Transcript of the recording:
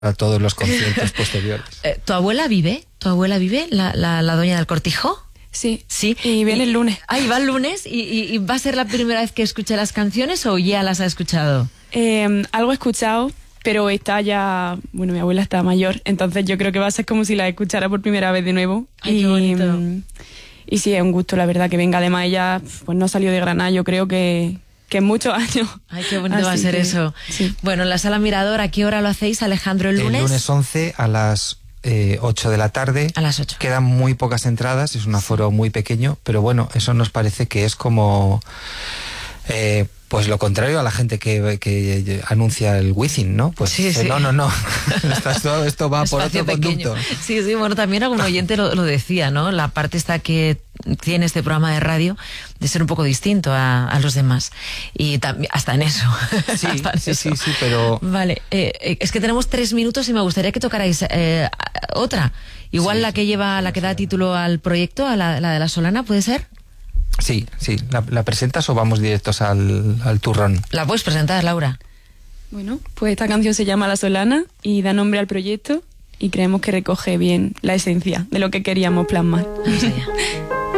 para todos los conciertos posteriores. ¿Tu abuela vive? ¿La doña del Cortijo? Sí. Sí. Y viene el lunes. Ah, y va el lunes. ¿Y va a ser la primera vez que escuche las canciones o ya las ha escuchado? Algo he escuchado, pero está ya... Bueno, mi abuela está mayor, entonces yo creo que va a ser como si la escuchara por primera vez de nuevo. Ay, qué bonito. Y sí, es un gusto, la verdad, que venga. Además, ella pues no salió de Granada, yo creo que en muchos años. Ay, qué bonito va a ser eso. Sí. Bueno, en la Sala Mirador, ¿a qué hora lo hacéis, Alejandro, el lunes? El lunes 11 a las 8 de la tarde. A las 8. Quedan muy pocas entradas, es un aforo muy pequeño, pero bueno, eso nos parece que es como... pues lo contrario a la gente que anuncia el Wizzing, ¿no? Pues sí, sí. No. esto va por otro conducto. Sí, bueno, también algún oyente lo decía, ¿no? La parte esta que tiene este programa de radio de ser un poco distinto a los demás. Y hasta en eso. Sí, pero... Vale, es que tenemos 3 minutos y me gustaría que tocarais otra. Igual la que da título al proyecto, a la de La Solana, ¿puede ser? Sí. ¿La presentas o vamos directos al turrón? La puedes presentar, Laura. Bueno, pues esta canción se llama La Solana y da nombre al proyecto y creemos que recoge bien la esencia de lo que queríamos plasmar. Vamos allá.